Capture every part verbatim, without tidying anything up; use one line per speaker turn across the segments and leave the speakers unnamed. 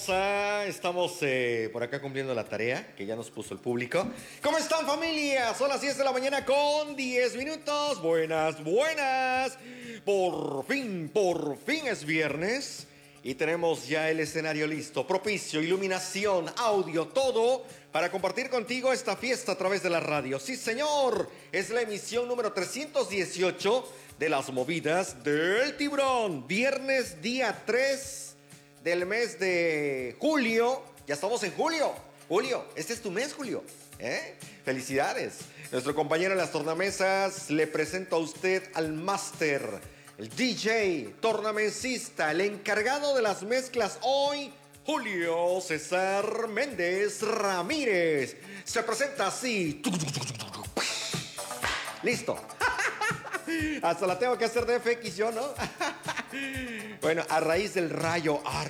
Ah, Estamos eh, por acá cumpliendo la tarea que ya nos puso el público. ¿Cómo están, familia? Son las diez de la mañana con diez minutos. Buenas, buenas. Por fin, por fin es viernes. Y tenemos ya el escenario listo, propicio, iluminación, audio, todo para compartir contigo esta fiesta a través de la radio. Sí, señor, es la emisión número trescientos dieciocho de las movidas del Tiburón. Viernes, día tres del mes de julio. Ya estamos en julio. Julio, este es tu mes, Julio. ¿Eh? Felicidades. Nuestro compañero en las tornamesas le presento a usted al máster, el D J, tornamesista, el encargado de las mezclas hoy, Julio César Méndez Ramírez. Se presenta así. Listo. Hasta la tengo que hacer de F X yo, ¿no? Bueno, a raíz del rayo. ¡A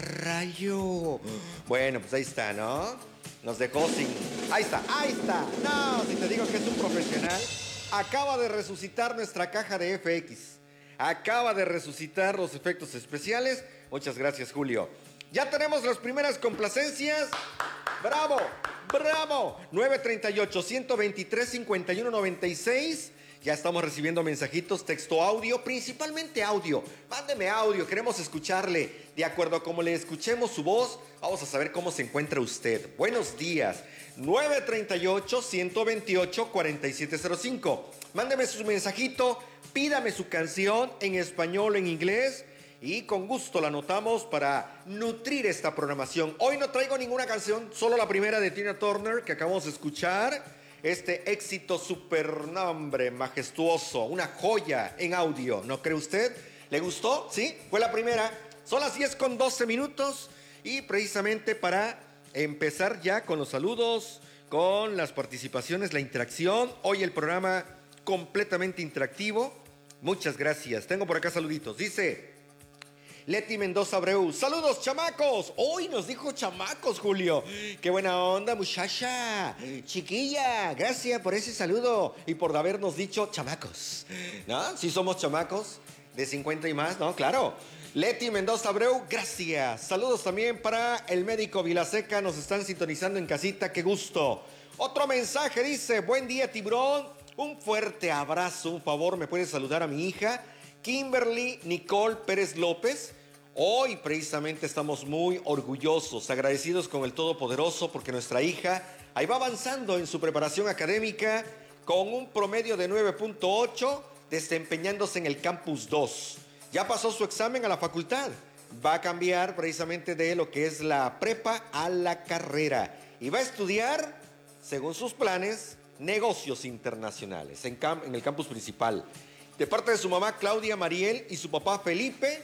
rayo! Bueno, pues ahí está, ¿no? Nos dejó sin... Ahí está, ahí está. No, si te digo que es un profesional. Acaba de resucitar nuestra caja de F X. Acaba de resucitar los efectos especiales. Muchas gracias, Julio. Ya tenemos las primeras complacencias. ¡Bravo! ¡Bravo! nueve treinta y ocho, ciento veintitrés, cincuenta y uno noventa y seis. Ya estamos recibiendo mensajitos, texto, audio, principalmente audio. Mándeme audio, queremos escucharle. De acuerdo a cómo le escuchemos su voz, vamos a saber cómo se encuentra usted. Buenos días. nueve treinta y ocho, ciento veintiocho, cuarenta y siete cero cinco. Mándeme su mensajito, pídame su canción en español o en inglés y con gusto la anotamos para nutrir esta programación. Hoy no traigo ninguna canción, solo la primera de Tina Turner que acabamos de escuchar. Este éxito supernombre, majestuoso, una joya en audio, ¿no cree usted? ¿Le gustó? ¿Sí? Fue la primera. Son las diez con doce minutos y precisamente para empezar ya con los saludos, con las participaciones, la interacción. Hoy el programa completamente interactivo. Muchas gracias. Tengo por acá saluditos. Dice Leti Mendoza Abreu. Saludos, chamacos. Hoy nos dijo chamacos, Julio. Qué buena onda, muchacha. Chiquilla, gracias por ese saludo y por habernos dicho chamacos. ¿No? Si somos chamacos de cincuenta y más, ¿no? Claro. Leti Mendoza Abreu, gracias. Saludos también para el médico Vilaseca. Nos están sintonizando en casita. Qué gusto. Otro mensaje dice: buen día, Tiburón. Un fuerte abrazo. Un favor, ¿me puedes saludar a mi hija Kimberly Nicole Pérez López? Hoy precisamente estamos muy orgullosos, agradecidos con el Todopoderoso porque nuestra hija ahí va avanzando en su preparación académica con un promedio de nueve punto ocho, desempeñándose en el Campus dos. Ya pasó su examen a la facultad, va a cambiar precisamente de lo que es la prepa a la carrera y va a estudiar, según sus planes, negocios internacionales en, cam- en el campus principal. De parte de su mamá Claudia Mariel y su papá Felipe,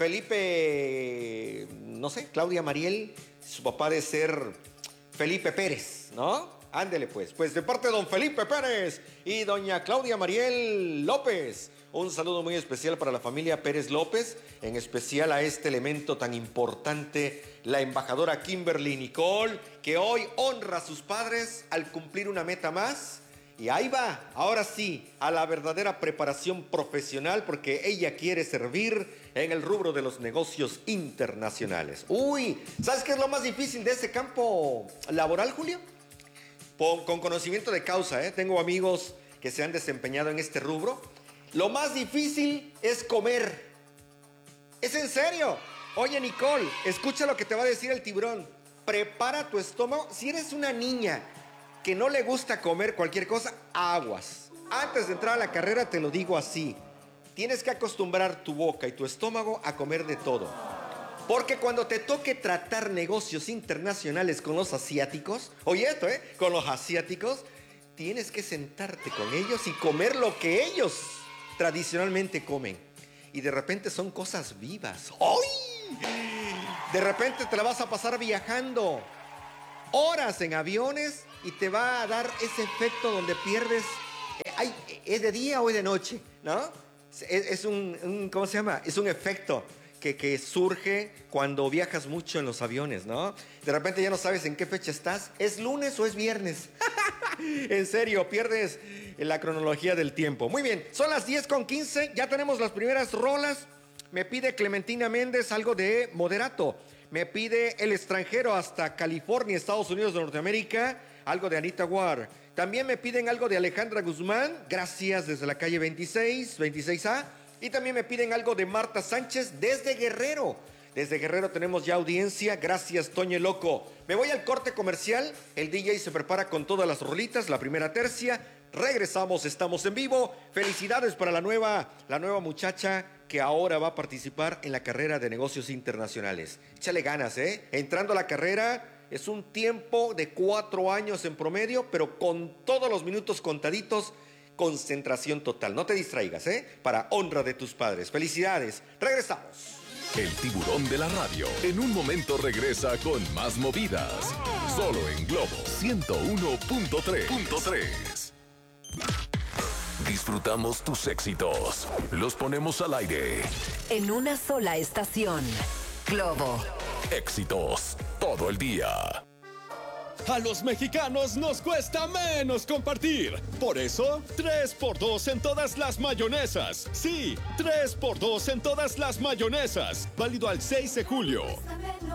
Felipe, no sé, Claudia Mariel, su papá de ser Felipe Pérez, ¿no? Ándele pues, pues de parte de don Felipe Pérez y doña Claudia Mariel López, un saludo muy especial para la familia Pérez López, en especial a este elemento tan importante, la embajadora Kimberly Nicole, que hoy honra a sus padres al cumplir una meta más. Y ahí va, ahora sí, a la verdadera preparación profesional porque ella quiere servir en el rubro de los negocios internacionales. Uy, ¿sabes qué es lo más difícil de ese campo laboral, Julio? Con, con conocimiento de causa, ¿eh? Tengo amigos que se han desempeñado en este rubro. Lo más difícil es comer. ¿Es en serio? Oye, Nicole, escucha lo que te va a decir el tiburón. Prepara tu estómago. Si eres una niña que no le gusta comer cualquier cosa, aguas. Antes de entrar a la carrera te lo digo así. Tienes que acostumbrar tu boca y tu estómago a comer de todo. Porque cuando te toque tratar negocios internacionales con los asiáticos, oye esto, ¿eh? Con los asiáticos, tienes que sentarte con ellos y comer lo que ellos tradicionalmente comen. Y de repente son cosas vivas. ¡Ay! De repente te la vas a pasar viajando horas en aviones y te va a dar ese efecto donde pierdes, eh, ay, ¿es de día o es de noche? ¿No? Es, es un, un, ¿cómo se llama? Es un efecto que, que surge cuando viajas mucho en los aviones, ¿no? De repente ya no sabes en qué fecha estás, ¿es lunes o es viernes? En serio, pierdes la cronología del tiempo. Muy bien, son las diez con quince, ya tenemos las primeras rolas. Me pide Clementina Méndez algo de Moderato. Me pide el extranjero hasta California, Estados Unidos de Norteamérica, algo de Anita Ward. También me piden algo de Alejandra Guzmán, gracias, desde la calle veintiséis, veintiséis A. Y también me piden algo de Marta Sánchez desde Guerrero. Desde Guerrero tenemos ya audiencia, gracias Toño Loco. Me voy al corte comercial, el D J se prepara con todas las rolitas, la primera tercia. Regresamos, estamos en vivo. Felicidades para la nueva, la nueva muchacha que ahora va a participar en la carrera de negocios internacionales. Échale ganas, ¿eh? Entrando a la carrera es un tiempo de cuatro años en promedio, pero con todos los minutos contaditos, concentración total. No te distraigas, ¿eh? Para honra de tus padres. Felicidades. Regresamos.
El tiburón de la radio en un momento regresa con más movidas. Solo en Globo ciento uno punto tres. Disfrutamos tus éxitos. Los ponemos al aire.
En una sola estación. Globo.
Éxitos todo el día.
A los mexicanos nos cuesta menos compartir. Por eso, tres por dos en todas las mayonesas. Sí, tres por dos en todas las mayonesas. Válido al seis de julio.